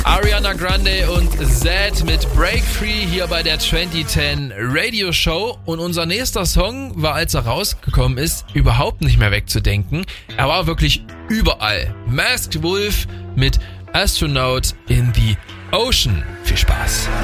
Ariana Grande und Zedd mit Break Free hier bei der 2010 Radio Show. Und unser nächster Song war, als er rausgekommen ist, überhaupt nicht mehr wegzudenken. Er war wirklich überall. Masked Wolf mit Astronaut in the Ocean. Viel Spaß.